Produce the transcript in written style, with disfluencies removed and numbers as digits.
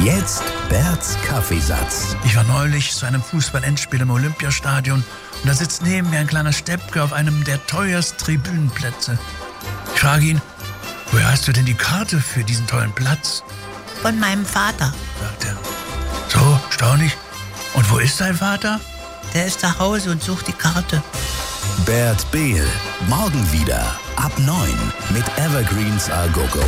Jetzt Berts Kaffeesatz. Ich war neulich zu einem Fußball-Endspiel im Olympiastadion und da sitzt neben mir ein kleiner Steppke auf einem der teuersten Tribünenplätze. Ich frage ihn, woher hast du denn die Karte für diesen tollen Platz? Von meinem Vater. Sagt er. So, staunlich. Und wo ist dein Vater? Der ist zu Hause und sucht die Karte. Bert Behl, morgen wieder ab 9 mit Evergreens A Go Go.